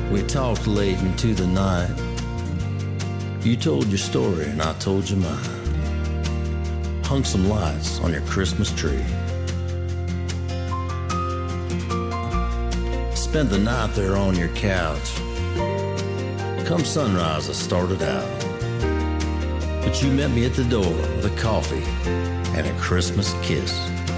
We talked late into the night. You told your story and I told you mine. Hung some lights on your Christmas tree. Spent the night there on your couch. Come sunrise I started out. But you met me at the door with a coffee and a Christmas kiss.